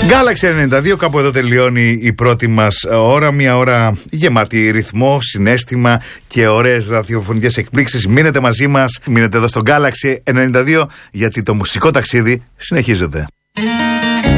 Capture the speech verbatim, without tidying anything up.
Galaxy ενενήντα δύο, κάπου εδώ τελειώνει η πρώτη μας ώρα. Μια ώρα γεμάτη ρυθμό, συναίσθημα και ωραίες ραδιοφωνικές εκπλήξεις. Μείνετε μαζί μας, μείνετε εδώ στο Galaxy ενενήντα δύο, γιατί το μουσικό ταξίδι συνεχίζεται.